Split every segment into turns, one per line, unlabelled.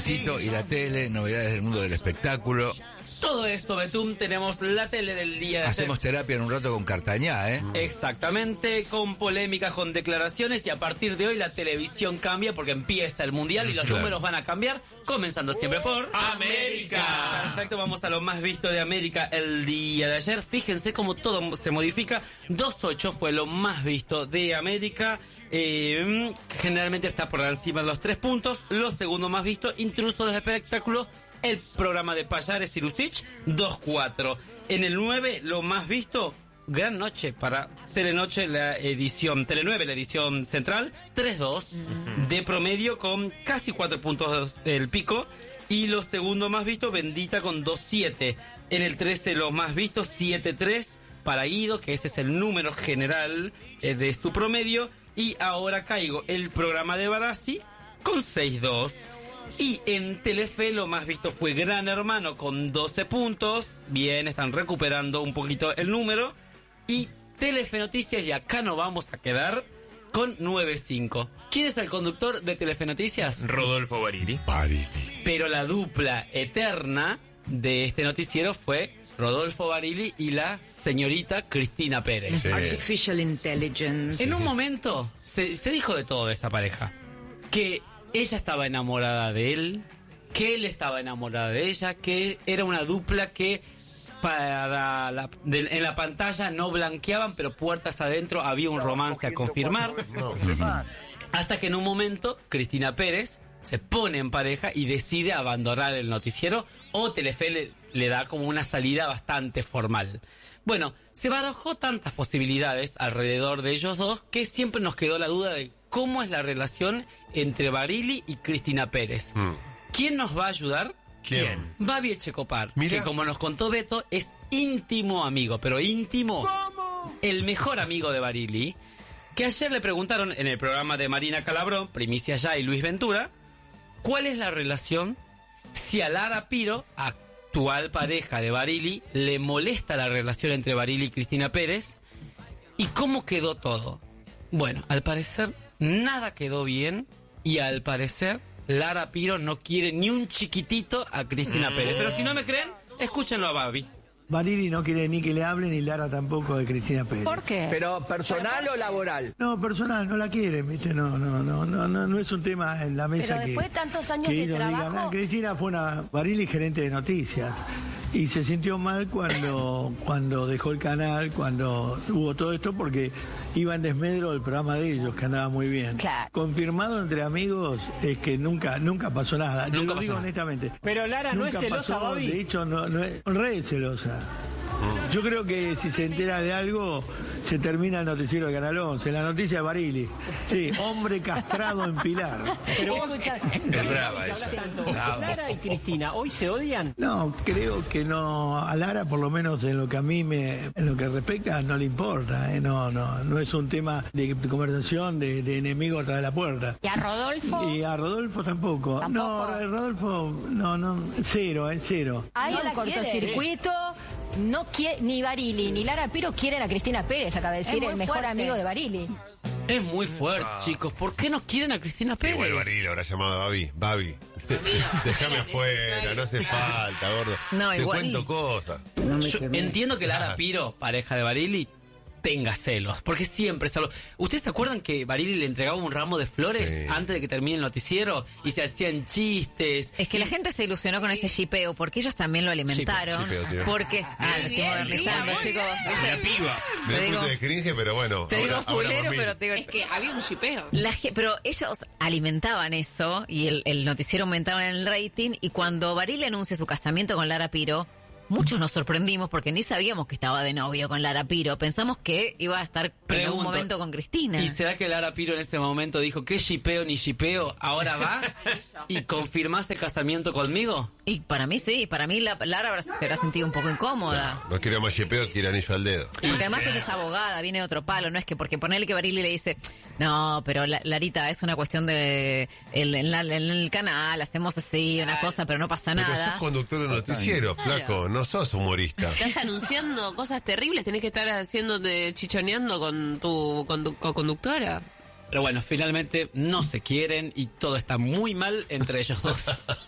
Y la tele, novedades del mundo del espectáculo.
Todo esto, Betum, tenemos la tele del día de
Hacemos terapia en un rato con Cartañá, ¿eh?
Exactamente, con polémicas, con declaraciones, y a partir de hoy la televisión cambia porque empieza el Mundial y los números van a cambiar, comenzando siempre por
América.
Perfecto, vamos a lo más visto de América el día de ayer. Fíjense cómo todo se modifica. 2.8 fue lo más visto de América. Generalmente está por encima de los 3 puntos. Lo segundo más visto, Intrusos del Espectáculo, el programa de Payares y Lucich, 2.4. En el 9, lo más visto, Gran Noche para Telenoche, la edición Tele9, la edición central, 3.2 de promedio, con casi 4 puntos el pico. Y lo segundo más visto, Bendita, con 2.7. En el 13, lo más visto, 7.3 para Guido, que ese es el número general de su promedio. Y Ahora Caigo, el programa de Barassi, con 6.2. Y en Telefe lo más visto fue Gran Hermano con 12 puntos. Bien, están recuperando un poquito el número. Y Telefe Noticias, y acá no vamos a quedar, con 9.5. ¿Quién es el conductor de Telefe Noticias?
Rodolfo Barili.
Pero la dupla eterna de este noticiero fue Rodolfo Barili y la señorita Cristina Pérez.
Artificial Intelligence.
En un momento se dijo de todo de esta pareja. Que ella estaba enamorada de él, que él estaba enamorado de ella, que era una dupla que en la pantalla no blanqueaban, pero puertas adentro había un romance a confirmar. Hasta que en un momento Cristina Pérez se pone en pareja y decide abandonar el noticiero, o Telefe le da como una salida bastante formal. Bueno, se barajó tantas posibilidades alrededor de ellos dos que siempre nos quedó la duda de cómo es la relación entre Barili y Cristina Pérez. ¿Quién nos va a ayudar?
¿Quién?
Babi Echecopar,
Mirá.
que como nos contó Beto, es íntimo amigo, pero íntimo, el mejor amigo de Barili, que ayer le preguntaron en el programa de Marina Calabró, Primicia Ya y Luis Ventura, ¿cuál es la relación si a Lara Piro, actual pareja de Barili, le molesta la relación entre Barili y Cristina Pérez? ¿Y cómo quedó todo? Bueno, al parecer nada quedó bien, y al parecer Lara Piro no quiere ni un chiquitito a Cristina Pérez. Pero si no me creen, escúchenlo a Babi.
Barili no quiere ni que le hablen, y Lara tampoco, de Cristina Pérez.
¿Por qué?
¿Pero personal o laboral?
No, personal, no la quiere, ¿viste? No es un tema en la mesa.
Pero después de tantos años
que
de
ellos digan,
trabajo...
Cristina fue una Barili gerente de noticias, y se sintió mal cuando dejó el canal, cuando hubo todo esto, porque iba en desmedro del programa de ellos, que andaba muy bien.
Claro.
Confirmado entre amigos es que nunca pasó nada.
Nunca
Te lo
pasó
digo
nada.
honestamente.
Pero Lara no es
Nunca
celosa,
pasó,
Babi.
de hecho, no es re celosa. Yo creo que si se entera de algo, se termina el noticiero de Canal 11. La noticia de Barili. Sí, hombre castrado en Pilar.
Pero vos,
Escucha,
Es brava esa.
Lara y Cristina, ¿hoy se odian?
No, creo que no. A Lara, por lo menos en lo que a mí en lo que respecta, no le importa. No es un tema de conversación de enemigo atrás de la puerta.
¿Y a Rodolfo?
Y a Rodolfo tampoco.
¿Tampoco?
No, Rodolfo, no, cero.
Hay
No
un
la
cortocircuito. No quiere, ni Barili ni Lara Piro quieren a Cristina Pérez, acaba de decir
muy
el mejor
fuerte.
amigo de Barili.
Es muy fuerte, chicos. ¿Por qué no quieren a Cristina Pérez?
Igual Barili habrá llamado a Babi. Déjame afuera, no hace falta, gordo.
No,
Te
igual.
cuento cosas.
Yo entiendo que Lara Piro, pareja de Barili, tenga celos, porque siempre celos. ¿Ustedes se acuerdan que Barili le entregaba un ramo de flores
Sí.
antes de que termine el noticiero y se hacían chistes?
Es que la gente se ilusionó con ese shipeo porque ellos también lo alimentaron.
Shipeo, tío.
Porque. Ah, lo estoy modernizando, chicos.
La piba.
Me
Te
da un
digo-
poquito de cringe, pero bueno.
Te digo
ahora
fulero,
más
pero te digo.
Es que había un shipeo.
Pero ellos alimentaban eso y el noticiero aumentaba en el rating, y cuando Barili anuncia su casamiento con Lara Piro, muchos nos sorprendimos porque ni sabíamos que estaba de novio con Lara Piro. Pensamos que iba a estar en
Pregunto,
algún momento con Cristina.
¿Y será que Lara Piro en ese momento dijo que shipeo ni shipeo? ¿Ahora vas y confirmás el casamiento conmigo?
Y para mí sí, para mí Lara se habrá sentido un poco incómoda.
No quiero más chipeo, quiero anillo al dedo.
Porque además ella es abogada, viene de otro palo, no es que porque ponerle que Barili le dice, no, pero Larita, es una cuestión de en el canal, hacemos así, una cosa, pero no pasa
Pero
nada.
sos conductor de noticiero, flaco, no sos humorista.
Estás anunciando cosas terribles, tenés que estar haciéndote chichoneando con tu conductora.
Pero bueno, finalmente no se quieren y todo está muy mal entre ellos dos.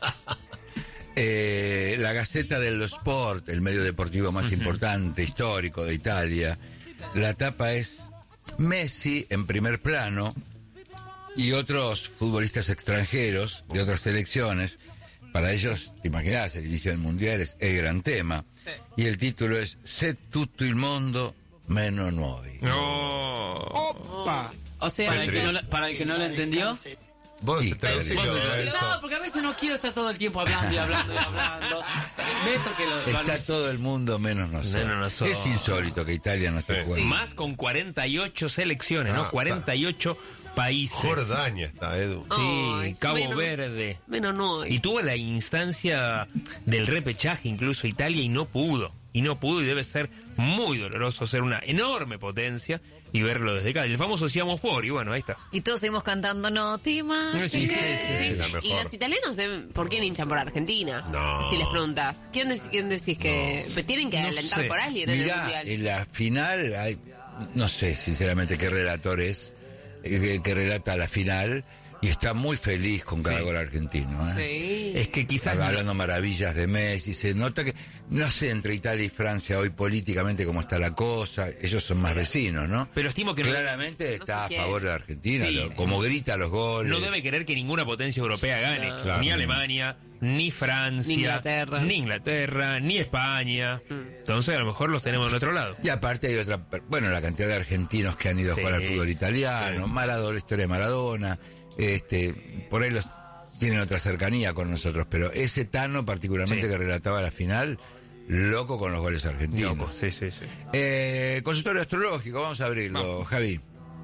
La Gazzetta dello Sport, el medio deportivo más importante, histórico de Italia, la tapa es Messi en primer plano y otros futbolistas extranjeros de otras selecciones. Para ellos, te imaginás, el inicio del Mundial es el gran tema. Y el título es "Se tutto il mondo meno noi".
¡Opa!
O sea,
Para el que no lo entendió.
Vos
Sí,
traducilo,
claro.
Lorenzo.
No, porque a veces no quiero estar todo el tiempo hablando y hablando y hablando. Beto que lo
Está todo el mundo menos nosotros.
Menos nosotros.
Es insólito que Italia no esté jugando.
Más con 48 selecciones, ¿no? 48 países.
Jordania está, Edu.
Sí,
Ay,
Cabo
menos-
Verde.
Menos no.
Y tuvo la instancia del repechaje, incluso Italia, y no pudo. Y debe ser muy doloroso ser una enorme potencia y verlo desde acá. El famoso Siamo Fuori, bueno, ahí está.
Y todos seguimos cantando "No te imaginas".
Sí, sí,
Sí, la
Y
mejor.
los italianos ¿por qué hinchan por Argentina?
No.
Si les preguntas. ¿Quién decís que pues tienen que
No
alentar
sé.
por alguien en el
Mirá,
mundial?
en la final hay, no sé sinceramente qué relator es, que relata la final y está muy feliz con cada gol argentino.
Sí.
Es que quizás...
Está hablando maravillas de Messi, se nota que, no sé, entre Italia y Francia hoy políticamente cómo está la cosa, ellos son más vecinos, ¿no?
Pero estimo que no-
claramente está a
se
favor de
quiere.
Argentina,
Sí.
como grita los goles.
No debe querer que ninguna potencia europea gane.
No.
Claro.
Ni Alemania, ni Francia,
Ni Inglaterra.
ni España. Entonces a lo mejor los tenemos del otro lado.
Y aparte hay otra, bueno, la cantidad de argentinos que han ido a
Sí,
jugar al fútbol italiano, Maradona, la historia de Maradona, por ahí los tienen otra cercanía con nosotros, pero ese Tano particularmente
Sí.
que relataba la final, loco con los goles argentinos.
Loco, sí, sí, sí.
Consultorio astrológico, vamos a abrirlo, Javi.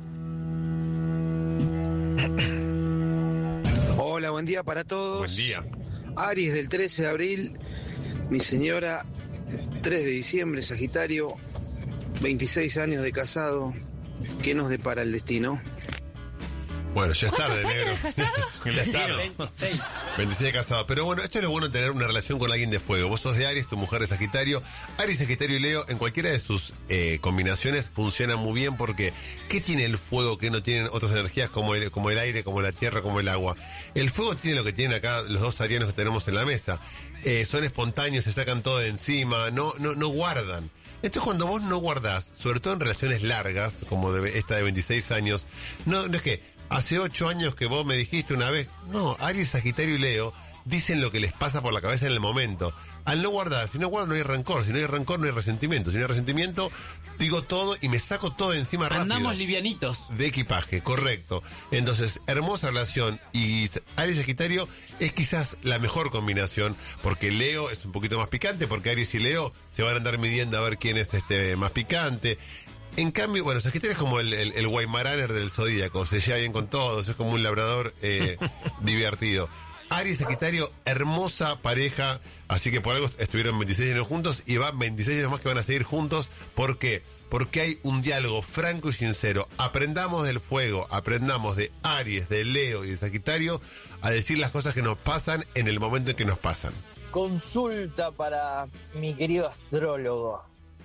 Hola, buen día para todos.
Buen día.
Aries del 13 de abril, mi señora 3 de diciembre, Sagitario, 26 años de casado. ¿Qué nos depara el destino?
Bueno, ya es tarde,
¿Cuántos
negro.
años de casado?
Ya es tarde. 26 de casado. Pero bueno, esto es lo bueno de tener una relación con alguien de fuego. Vos sos de Aries, tu mujer de Sagitario. Aries, Sagitario y Leo, en cualquiera de sus combinaciones funciona muy bien porque ¿qué tiene el fuego que no tienen otras energías como el aire, como la tierra, como el agua? El fuego tiene lo que tienen acá los dos arianos que tenemos en la mesa. Son espontáneos, se sacan todo de encima, no guardan. Entonces cuando vos no guardás, sobre todo en relaciones largas, como esta de 26 años, no es que hace 8 años que vos me dijiste una vez, no, Aries, Sagitario y Leo dicen lo que les pasa por la cabeza en el momento. Al no guardar, si no guardo no hay rencor, si no hay rencor no hay resentimiento, si no hay resentimiento digo todo y me saco todo de encima rápido.
Andamos livianitos.
De equipaje, correcto. Entonces, hermosa relación y Aries y Sagitario es quizás la mejor combinación porque Leo es un poquito más picante, porque Aries y Leo se van a andar midiendo a ver quién es más picante. En cambio, bueno, Sagitario es como el Weimaraner del Zodíaco, se lleva bien con todos, es como un labrador divertido. Aries y Sagitario, hermosa pareja, así que por algo estuvieron 26 años juntos y van 26 años más que van a seguir juntos. ¿Por qué? Porque hay un diálogo franco y sincero. Aprendamos del fuego, aprendamos de Aries, de Leo y de Sagitario a decir las cosas que nos pasan en el momento en que nos pasan.
Consulta para mi querido astrólogo.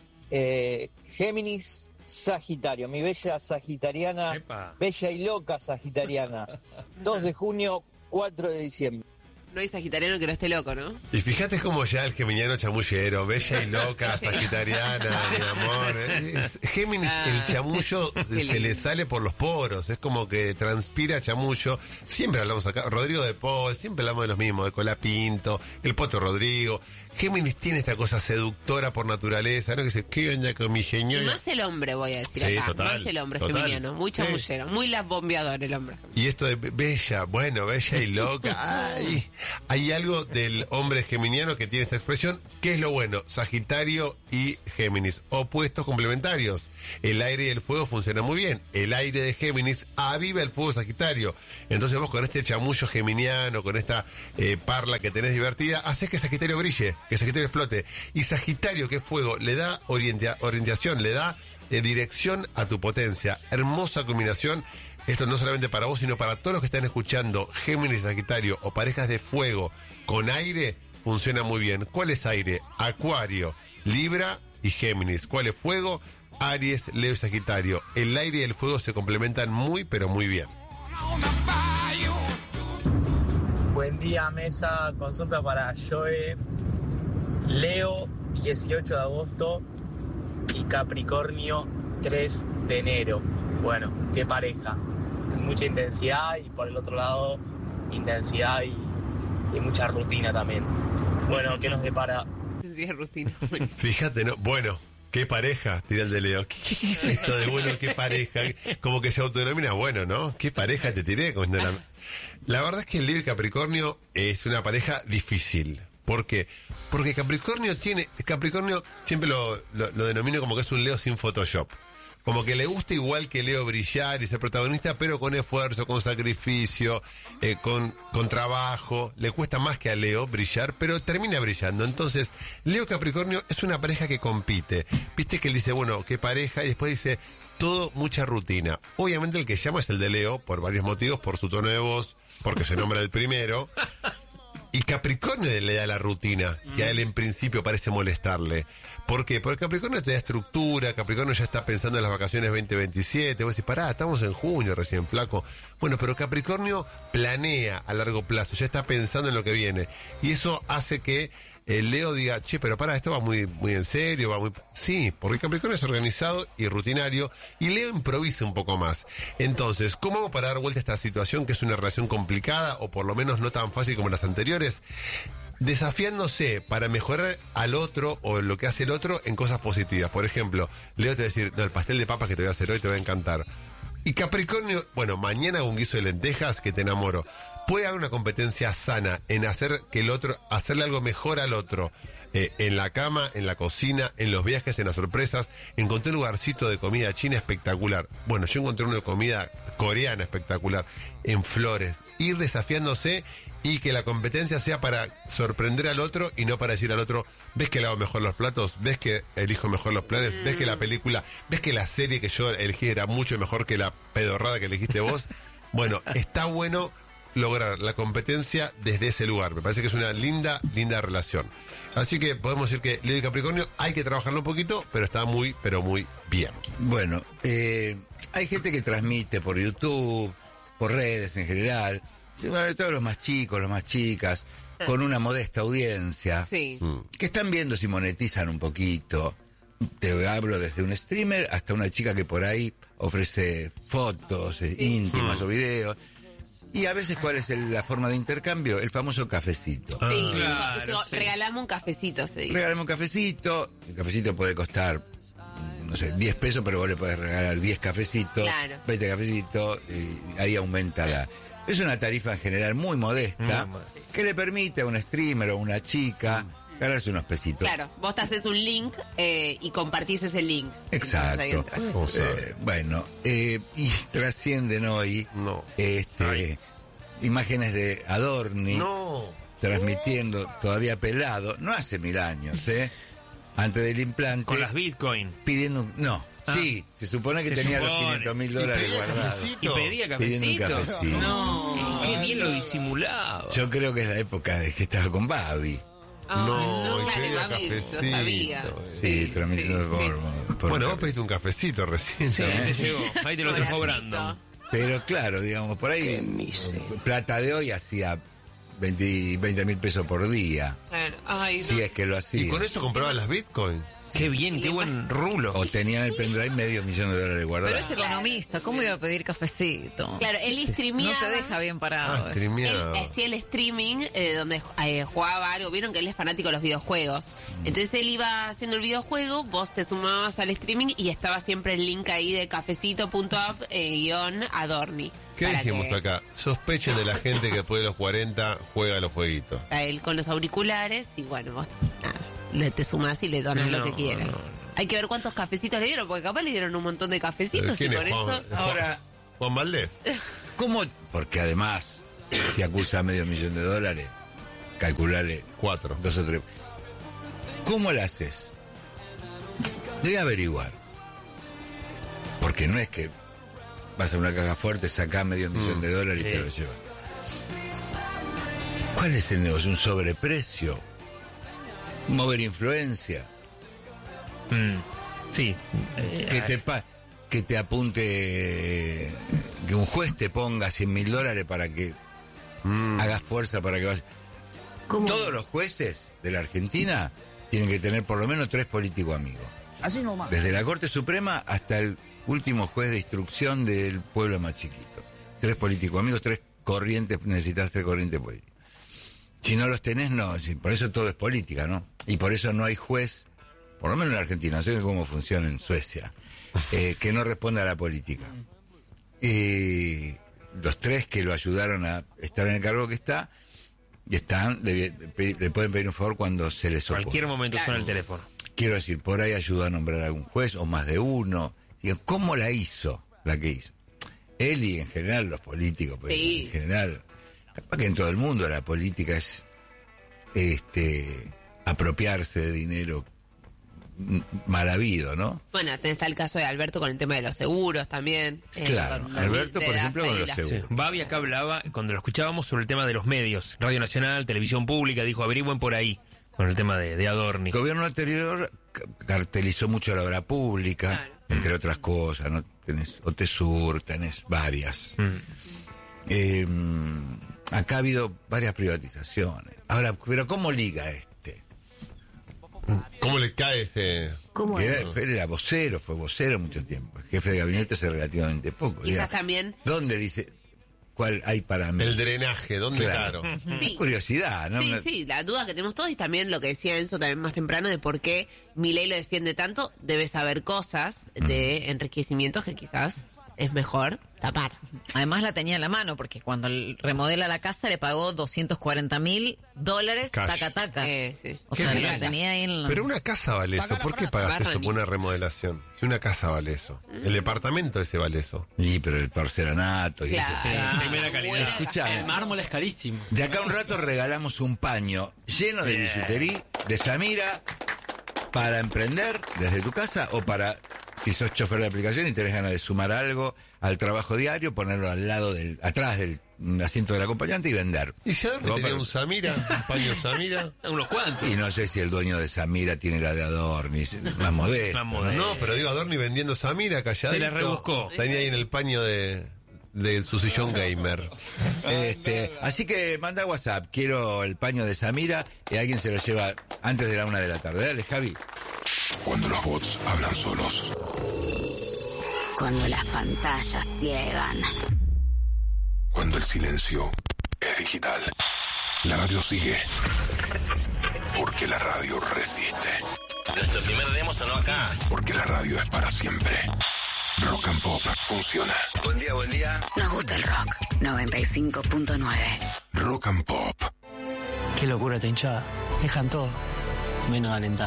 Géminis, Sagitario, mi bella sagitariana,
Epa.
bella y loca sagitariana. 2 de junio, 4 de diciembre.
No hay sagitariano que no esté loco, ¿no?
Y fíjate cómo ya el geminiano chamullero, bella y loca, sagitariana, mi amor. Géminis, el chamullo se le sale por los poros, es como que transpira chamullo. Siempre hablamos acá, Rodrigo de Paul, siempre hablamos de los mismos, de Colapinto, el Poto Rodrigo. Géminis tiene esta cosa seductora por naturaleza, ¿no? Que dice, ¿qué onda con mi
Y
señora?
más el hombre, voy a decir
Sí,
acá.
total,
Más el hombre
total.
geminiano. Muy
Sí.
chamullero, muy bombeador el hombre.
Y esto de bella, bueno, bella y loca. Ay, hay algo del hombre geminiano que tiene esta expresión. ¿Qué es lo bueno? Sagitario y Géminis, opuestos complementarios. El aire y el fuego funcionan muy bien. El aire de Géminis aviva el fuego Sagitario. Entonces vos con este chamullo geminiano, con esta parla que tenés divertida, haces que Sagitario brille, que Sagitario explote. Y Sagitario, que es fuego, le da orientación, le da dirección a tu potencia. Hermosa combinación. Esto no solamente para vos, sino para todos los que están escuchando Géminis y Sagitario o parejas de fuego con aire, funciona muy bien. ¿Cuál es aire? Acuario, Libra y Géminis. ¿Cuál es fuego? Aries, Leo y Sagitario. El aire y el fuego se complementan muy, pero muy bien.
Buen día, mesa. Consulta para Joe. Leo, 18 de agosto. Y Capricornio, 3 de enero. Bueno, qué pareja. Mucha intensidad y por el otro lado, intensidad y mucha rutina también. Bueno, ¿qué nos depara?
Sí, es rutina.
Fíjate, ¿no? Bueno, qué pareja, tira el de Leo. ¿Qué es esto de bueno, qué pareja? Como que se autodenomina bueno, ¿no? ¿Qué pareja te tiré? La verdad es que Leo y Capricornio es una pareja difícil. ¿Por qué? Porque Capricornio siempre lo denomino como que es un Leo sin Photoshop. Como que le gusta igual que Leo brillar y ser protagonista, pero con esfuerzo, con sacrificio, con trabajo. Le cuesta más que a Leo brillar, pero termina brillando. Entonces, Leo Capricornio es una pareja que compite. Viste que él dice, bueno, qué pareja, y después dice, todo mucha rutina. Obviamente el que llama es el de Leo, por varios motivos, por su tono de voz, porque se nombra el primero. Y Capricornio le da la rutina, que a él en principio parece molestarle. ¿Por qué? Porque Capricornio te da estructura, Capricornio ya está pensando en las vacaciones 2027, vos decís, pará, estamos en junio recién, flaco. Bueno, pero Capricornio planea a largo plazo, ya está pensando en lo que viene. Y eso hace que Leo diga, che, pero pará, esto va muy en serio, va muy... Sí, porque Capricornio es organizado y rutinario, y Leo improvisa un poco más. Entonces, ¿cómo hago para dar vuelta a esta situación que es una relación complicada, o por lo menos no tan fácil como las anteriores? Desafiándose para mejorar al otro o lo que hace el otro en cosas positivas. Por ejemplo, Leo te va a decir, no, el pastel de papas que te voy a hacer hoy te va a encantar. Y Capricornio, bueno, mañana hago un guiso de lentejas que te enamoro. Puede haber una competencia sana en hacer que el otro, hacerle algo mejor al otro. En la cama, en la cocina, en los viajes, en las sorpresas. Encontré un lugarcito de comida china espectacular. Bueno, yo encontré uno de comida coreana espectacular. En Flores. Ir desafiándose y que la competencia sea para sorprender al otro y no para decir al otro, ¿ves que le hago mejor los platos? ¿Ves que elijo mejor los planes? ¿Ves que la película, ves que la serie que yo elegí era mucho mejor que la pedorrada que elegiste vos? Bueno, está bueno lograr la competencia desde ese lugar. Me parece que es una linda relación. Así que podemos decir que Leo y Capricornio hay que trabajarlo un poquito, pero está muy, pero muy bien.
Bueno, hay gente que transmite por YouTube, por redes en general, sobre todo los más chicos, las más chicas, con una modesta audiencia,
Sí.
que están viendo si monetizan un poquito. Te hablo desde un streamer hasta una chica que por ahí ofrece fotos íntimas o videos. Y a veces, ¿cuál es la forma de intercambio? El famoso cafecito.
Sí,
Claro, sí.
regalamos un cafecito, se dice.
Regálame un cafecito. El cafecito puede costar, no sé, 10 pesos, pero vos le podés regalar 10 cafecitos,
Claro.
20 cafecitos, y ahí aumenta la... Es una tarifa en general muy modesta, que le permite a un streamer o una chica ganarse unos pesitos.
Claro, vos te haces un link y compartís ese link.
Exacto.
Entonces, ahí entra.
Bueno, y trascienden hoy imágenes de Adorni transmitiendo todavía pelado, no hace 1000 años, antes del implante.
Con las Bitcoin.
Pidiendo sí, se supone que tenía los $500.000 guardados.
¿Y pedía
Pidiendo un
cafecito?
cafecito.
No. Qué bien lo disimulaba.
Yo creo que es la época de que estaba con Babi.
No, y
claro,
pedía
mami, lo
cafecito.
sabía.
Sí, transmitiendo por
Bueno, vos pediste un cafecito recién.
Sí,
¿no?
te llegó. Ahí te lo trajo Brandon.
Pero claro, digamos, por ahí plata de hoy hacía 20.000 pesos por día.
Claro. Ay, no.
Si es que lo hacía.
¿Y con eso compraban las Bitcoin?
Qué bien, qué buen rulo.
O tenían el pendrive $500.000 guardado.
Pero es economista, ¿cómo iba a pedir cafecito?
Claro, él streameaba.
No te deja bien parado.
Él hacía el streaming donde jugaba algo. Vieron que él es fanático de los videojuegos. Entonces él iba haciendo el videojuego, vos te sumabas al streaming y estaba siempre el link ahí de cafecito.app _Adorni.
¿Qué dijimos acá? Sospechen de la gente que después de los 40 juega a los jueguitos.
A él con los auriculares y bueno, vos te sumás y le donas lo que quieras. Hay que ver cuántos cafecitos le dieron, porque capaz le dieron un montón de cafecitos y
¿Quién
con
es
eso...
Ahora,
Juan Valdés.
¿cómo? Porque además, si acusa $500.000, calculale
4.
2 o 3. ¿Cómo lo haces? Debe averiguar. Porque no es que vas a una caja fuerte, sacás $500.000 y te lo llevas. ¿Cuál es el negocio? ¿Un sobreprecio? ¿Mover influencia?
Sí.
Que te apunte, que un juez te ponga $100.000 para que hagas fuerza para que vayas. Todos los jueces de la Argentina tienen que tener por lo menos 3 políticos amigos.
Así nomás.
Desde la Corte Suprema hasta el último juez de instrucción del pueblo más chiquito. 3 políticos amigos, 3 corrientes, necesitas 3 corrientes políticas. Si no los tenés, no. Por eso todo es política, ¿no? Y por eso no hay juez, por lo menos en la Argentina, no sé cómo funciona en Suecia, que no responda a la política. Los 3 que lo ayudaron a estar en el cargo que está, y le pueden pedir un favor cuando se les ocurra.
Cualquier momento suena el teléfono.
Quiero decir, por ahí ayudó a nombrar a algún juez, o más de uno. Digo, ¿cómo la hizo? La que hizo. Él y en general los políticos, pues, en general, capaz que en todo el mundo la política es apropiarse de dinero mal habido, ¿no?
Bueno, está el caso de Alberto con el tema de los seguros también.
Claro, Alberto, por ejemplo, con los seguros.
Sí. Babi acá hablaba, cuando lo escuchábamos, sobre el tema de los medios. Radio Nacional, Televisión Pública, dijo, averigüen por ahí, con el tema de Adorni.
El gobierno anterior cartelizó mucho la obra pública, entre otras cosas, ¿no? Tenés Otesur, tenés varias. Acá ha habido varias privatizaciones. Ahora, ¿pero cómo liga
¿Cómo le cae ese...?
Él era vocero, fue vocero mucho tiempo. El jefe de gabinete hace relativamente poco.
Quizás también...
¿Dónde dice cuál hay para mí?
El drenaje, ¿dónde claro?
Sí.
Curiosidad, ¿no?
Sí, la duda que tenemos todos, y también lo que decía Enzo también más temprano, de por qué Milei lo defiende tanto. Debe saber cosas de enriquecimientos que quizás es mejor tapar.
Además la tenía en la mano, porque cuando remodela la casa le pagó $240.000 taca.
Sí.
O sea, la tenía ahí en la...
Pero una casa vale eso. ¿Por qué pagas eso por una remodelación? Si una casa vale eso. El departamento ese vale eso.
Sí, pero el porcelanato y eso.
Primera calidad.
Escuchá,
el mármol es carísimo.
De acá a un rato regalamos un paño lleno de bisutería de Samira para emprender desde tu casa, o para, si sos chofer de aplicación y tenés ganas de sumar algo al trabajo diario, ponerlo atrás del asiento del acompañante y vender.
¿Y si Adorni tenía un Samira? ¿Un paño Samira?
Unos cuantos.
Y no sé si el dueño de Samira tiene la de Adorni, más modesto.
No, pero digo, Adorni vendiendo Samira, calladito.
Se la rebuscó.
Tenía ahí en el paño de su sillón gamer.
Así que manda WhatsApp, quiero el paño de Samira, y alguien se lo lleva antes de la 1 de la tarde. Dale, Javi.
Cuando los bots hablan solos.
Cuando las pantallas ciegan.
Cuando el silencio es digital. La radio sigue. Porque la radio resiste.
Nuestro primer demo sonó acá.
Porque la radio es para siempre. Rock and Pop funciona.
Buen día, buen día.
Nos gusta el rock. 95.9.
Rock and Pop.
Qué locura esta hinchada. Dejan todo, menos alentar.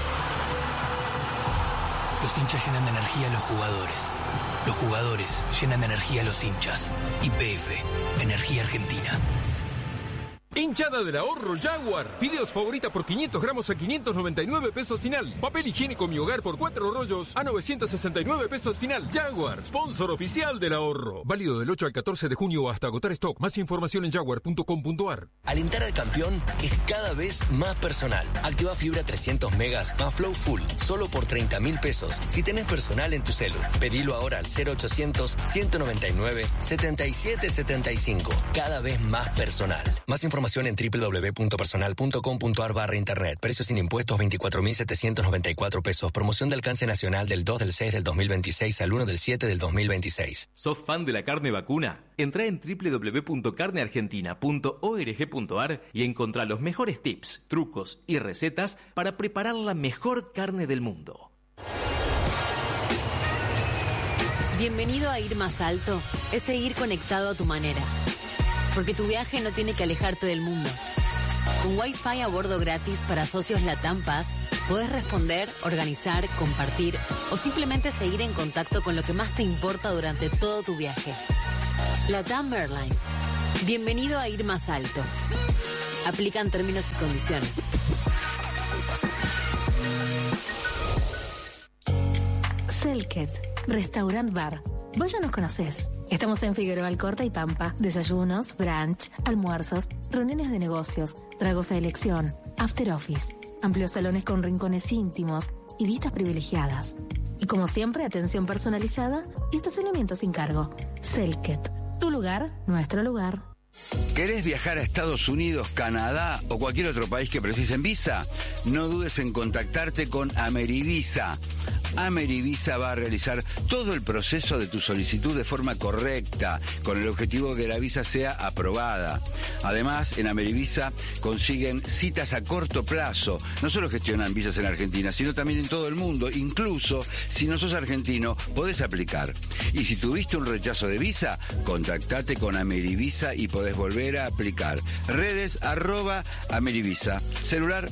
Los hinchas llenan de energía a los jugadores. Los jugadores llenan de energía a los hinchas. YPF, Energía Argentina.
Hinchada del ahorro Jaguar. Fideos favorita por 500 gramos a 599 pesos final. Papel higiénico Mi Hogar por 4 rollos a 969 pesos final. Jaguar, sponsor oficial del ahorro. Válido del 8 al 14 de junio hasta agotar stock. Más información en jaguar.com.ar.
Alentar al campeón es cada vez más personal. Activa fibra 300 megas más Flow Full, solo por 30.000 pesos. Si tenés personal en tu celu, pedilo ahora al 0800 199 7775. Cada vez más personal. Más información en www.personal.com.ar/internet. Precios sin impuestos 24.794 pesos. Promoción de alcance nacional del 2/6 del 2026 al 1/7 del 2026.
¿Sos fan de la carne vacuna? Entrá en www.carneargentina.org.ar y encontrá los mejores tips, trucos y recetas para preparar la mejor carne del mundo.
Bienvenido a Ir Más Alto. Es seguir conectado a tu manera. Porque tu viaje no tiene que alejarte del mundo. Con Wi-Fi a bordo gratis para socios Latam Pass, podés responder, organizar, compartir o simplemente seguir en contacto con lo que más te importa durante todo tu viaje. Latam Airlines. Bienvenido a Ir Más Alto. Aplican términos y condiciones.
Selket, Restaurant Bar. Vos ya nos conocés.
Estamos en Figueroa Alcorta y Pampa. Desayunos, brunch, almuerzos, reuniones de negocios, tragos a elección, after office, amplios salones con rincones íntimos y vistas privilegiadas. Y como siempre, atención personalizada y estacionamiento sin cargo. Selket, tu lugar, nuestro lugar.
¿Querés viajar a Estados Unidos, Canadá o cualquier otro país que precisen visa? No dudes en contactarte con Amerivisa. Amerivisa va a realizar todo el proceso de tu solicitud de forma correcta, con el objetivo de que la visa sea aprobada. Además, en Amerivisa consiguen citas a corto plazo. No solo gestionan visas en Argentina, sino también en todo el mundo. Incluso, si no sos argentino, podés aplicar. Y si tuviste un rechazo de visa, contactate con Amerivisa y podés volver a aplicar. Redes @Amerivisa. Celular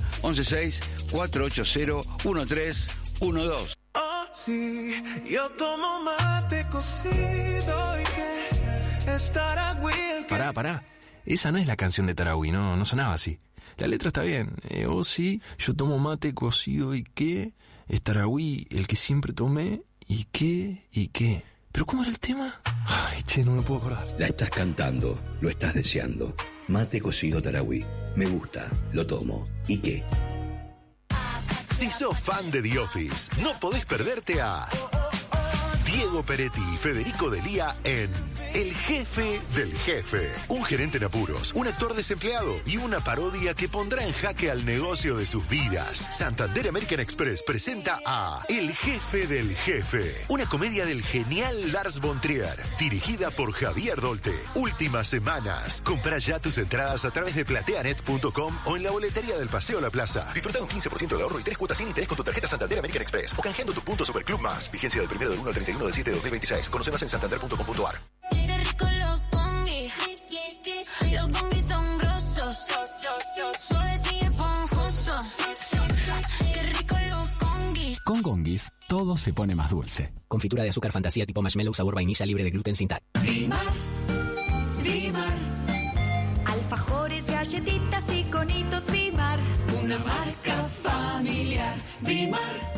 116-480-1312.
Sí, yo tomo mate cocido y que es Tarahui.
Pará. Esa no es la canción de Tarahui, no sonaba así. La letra está bien. Sí, yo tomo mate cocido y que es Tarahui, el que siempre tomé y qué. ¿Pero cómo era el tema? Ay, che, no me puedo acordar.
La estás cantando, lo estás deseando. Mate cocido Tarahui. Me gusta, lo tomo. ¿Y qué?
Si sos fan de The Office, no podés perderte a Diego Peretti y Federico Delía en El Jefe del Jefe. Un gerente en apuros, un actor desempleado y una parodia que pondrá en jaque al negocio de sus vidas. Santander American Express presenta a El Jefe del Jefe, una comedia del genial Lars von Trier, dirigida por Javier Dolte. Últimas semanas. Comprá ya tus entradas a través de plateanet.com o en la boletería del Paseo La Plaza. Disfruta un 15% de ahorro y 3 cuotas sin interés con tu tarjeta Santander American Express o canjeando tus puntos Superclub Más. Vigencia del 1 al 31 del 7 de 2026. Conoce más en santander.com.ar.
Qué rico los congis. Los congis son grosos. Suaves y esponjosos. Qué rico los congis.
Con Gongis, todo se pone más dulce. Confitura de azúcar fantasía tipo marshmallow sabor vainilla libre de gluten sin TAC.
Dimar. Alfajores, galletitas y conitos Dimar. Una marca familiar. Dimar.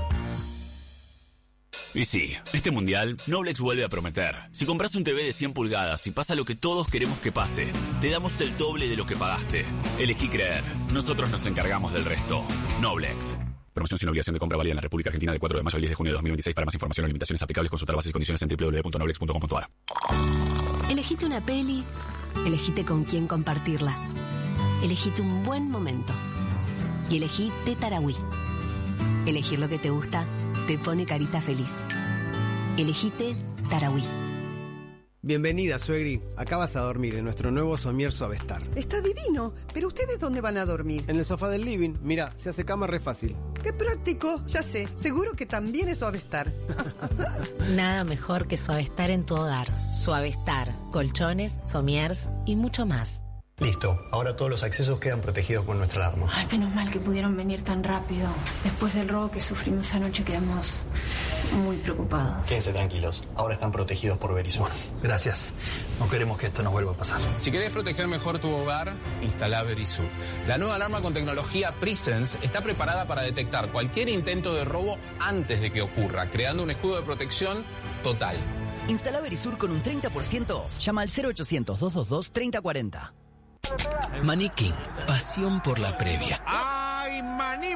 Y sí, este mundial, Noblex vuelve a prometer. Si compras un TV de 100 pulgadas y pasa lo que todos queremos que pase, te damos el doble de lo que pagaste. Elegí creer. Nosotros nos encargamos del resto. Noblex. Promoción sin obligación de compra válida en la República Argentina del 4 de mayo al 10 de junio de 2026. Para más información o limitaciones aplicables, consultar bases y condiciones en www.noblex.com.ar.
Elegite una peli, elegite con quién compartirla. Elegite un buen momento. Y elegite Tarahui. Elegir lo que te gusta te pone carita feliz. Elegite Tarahui.
Bienvenida, suegri. Acá vas a dormir en nuestro nuevo somier Suavestar.
Está divino, pero ¿ustedes dónde van a dormir?
En el sofá del living. Mira, se hace cama re fácil.
¡Qué práctico! Ya sé, seguro que también es Suavestar.
Nada mejor que Suavestar en tu hogar. Suavestar, colchones, somiers y mucho más.
Listo, ahora todos los accesos quedan protegidos con nuestra alarma.
Ay, menos mal que pudieron venir tan rápido. Después del robo que sufrimos anoche quedamos muy preocupados.
Quédense tranquilos, ahora están protegidos por Verisur.
Gracias. No queremos que esto nos vuelva a pasar.
Si querés proteger mejor tu hogar, instala Verisur. La nueva alarma con tecnología Presence está preparada para detectar cualquier intento de robo antes de que ocurra, creando un escudo de protección total.
Instala Verisur con un 30% off. Llama al 0800-222-3040.
Maní King, pasión por la previa.
¡Ay, maní!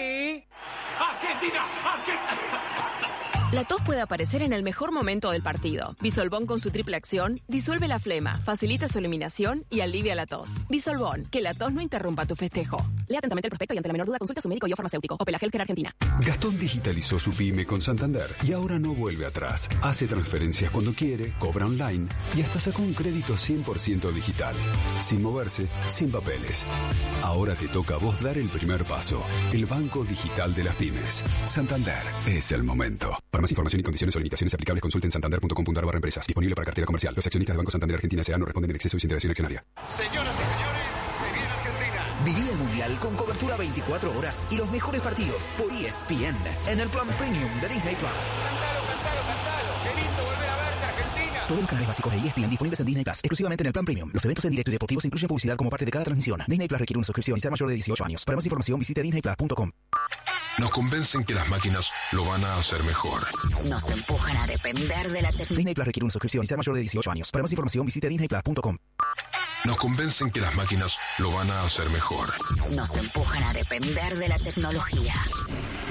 ¡Argentina!
La tos puede aparecer en el mejor momento del partido. Bisolbón con su triple acción disuelve la flema, facilita su eliminación y alivia la tos. Bisolbón, que la tos no interrumpa tu festejo. Lea atentamente el prospecto y ante la menor duda consulta a su médico y o farmacéutico. Opel Healthcare Argentina.
Gastón digitalizó su pyme con Santander y ahora no vuelve atrás. Hace transferencias cuando quiere, cobra online y hasta sacó un crédito 100% digital. Sin moverse, sin papeles. Ahora te toca a vos dar el primer paso. El banco digital de las pymes. Santander es el momento. Para más información y condiciones o limitaciones aplicables, consulten santander.com.ar/empresas. Disponible para cartera comercial. Los accionistas de Banco Santander Argentina S.A. no responden en exceso y sin interacción accionaria.
Señoras y señores, se viene Argentina.
Viví el Mundial con cobertura 24 horas y los mejores partidos por ESPN en el plan Premium de Disney Plus.
Cantalo. Qué lindo volver a verte, Argentina.
Todos los canales básicos de ESPN disponibles en Disney Plus, exclusivamente en el plan Premium. Los eventos en directo y deportivos incluyen publicidad como parte de cada transmisión. Disney Plus requiere una suscripción y ser mayor de 18 años. Para más información visite disneyplus.com.
Nos convencen que las máquinas lo van a hacer mejor.
Nos empujan a depender de la tecnología.
Disney Plus requiere una suscripción y ser mayor de 18 años. Para más información visite disneyplus.com.
Nos convencen que las máquinas lo van a hacer mejor.
Nos empujan a depender de la tecnología.